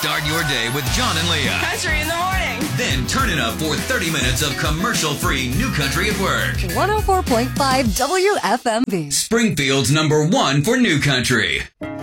Start your day with John and Leah. Country in the morning. Then turn it up for 30 minutes of commercial-free New Country at Work. 104.5 WFMV. Springfield's #1 for New Country.